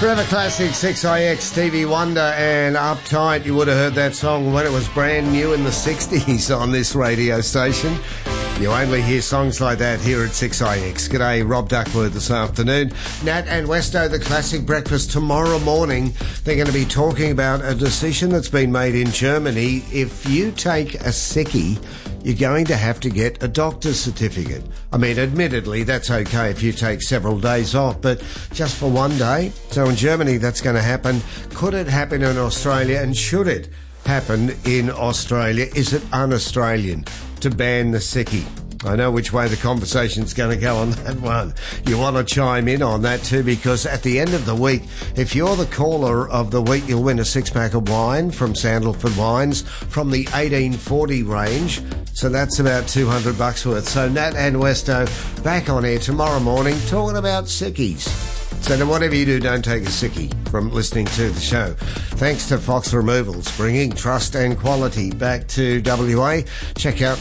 Forever Classic 6IX, Stevie Wonder and Uptight. You would have heard that song when it was brand new in the 60s on this radio station. You only hear songs like that here at 6IX. G'day, Rob Duckworth this afternoon. Nat and Westo, the Classic Breakfast tomorrow morning. They're going to be talking about a decision that's been made in Germany. If you take a sickie, you're going to have to get a doctor's certificate. I mean, admittedly, that's okay if you take several days off, but just for one day. So in Germany, that's going to happen. Could it happen in Australia, and should it happen in Australia? Is it un-Australian to ban the sickie? I know which way the conversation's going to go on that one. You want to chime in on that too, because at the end of the week, if you're the caller of the week, you'll win a six-pack of wine from Sandalford Wines from the 1840 range. So that's about $200 worth. So Nat and Westo back on air tomorrow morning talking about sickies. So then whatever you do, don't take a sickie from listening to the show. Thanks to Fox Removals, bringing trust and quality back to WA. Check out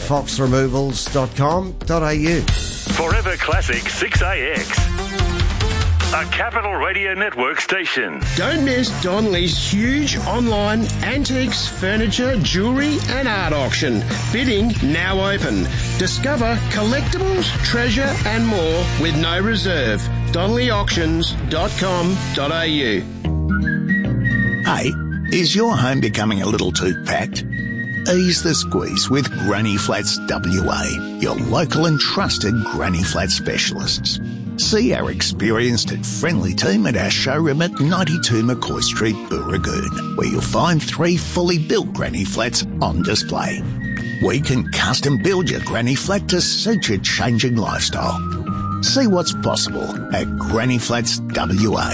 foxremovals.com.au. Forever Classic 6AX. A Capital Radio Network station. Don't miss Donnelly's huge online antiques, furniture, jewellery and art auction. Bidding now open. Discover collectibles, treasure and more with no reserve. DonnellyAuctions.com.au. Hey, is your home becoming a little too packed? Ease the squeeze with Granny Flats WA, your local and trusted Granny Flat specialists. See our experienced and friendly team at our showroom at 92 McCoy Street, Booragoon, where you'll find 3 fully built Granny Flats on display. We can custom build your Granny Flat to suit your changing lifestyle. See what's possible at Granny Flats WA.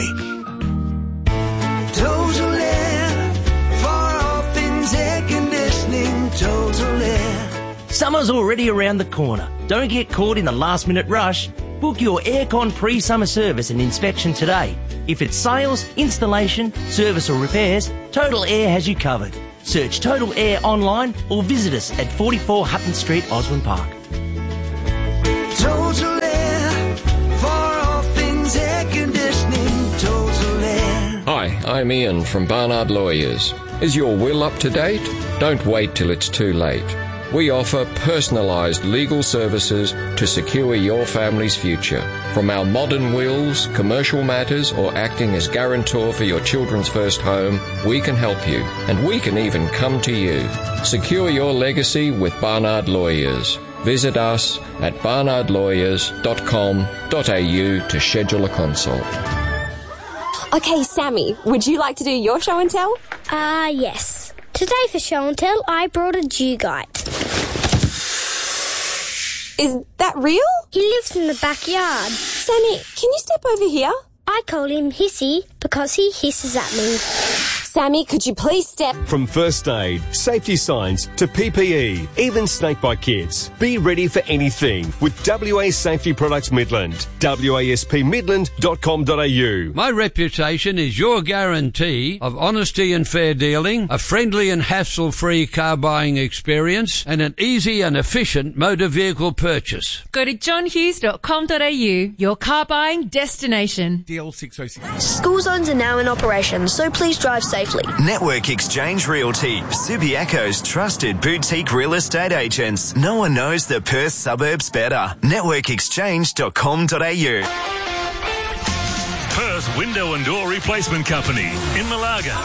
Total Air, for all things air conditioning, Total Air. Summer's already around the corner. Don't get caught in the last-minute rush. Book your aircon pre-summer service and inspection today. If it's sales, installation, service or repairs, Total Air has you covered. Search Total Air online or visit us at 44 Hutton Street, Osborne Park. Total Air, for all things air conditioning, Total Air. Hi, I'm Ian from Barnard Lawyers. Is your will up to date? Don't wait till it's too late. We offer personalised legal services to secure your family's future. From our modern wills, commercial matters, or acting as guarantor for your children's first home, we can help you, and we can even come to you. Secure your legacy with Barnard Lawyers. Visit us at barnardlawyers.com.au to schedule a consult. Okay, Sammy, would you like to do your show and tell? Yes. Today for show and tell, I brought a dugite. Is that real? He lives in the backyard. Sammy, can you step over here? I call him Hissy because he hisses at me. Sammy, could you please step... From first aid, safety signs to PPE, even snakebite kits. Be ready for anything with WA Safety Products Midland. waspmidland.com.au. My reputation is your guarantee of honesty and fair dealing, a friendly and hassle-free car buying experience, and an easy and efficient motor vehicle purchase. Go to johnhughes.com.au, your car buying destination. DL 606. School zones are now in operation, so please drive safely. Network Exchange Realty, Subiaco's trusted boutique real estate agents. No one knows the Perth suburbs better. Networkexchange.com.au. Perth Window and Door Replacement Company in Malaga.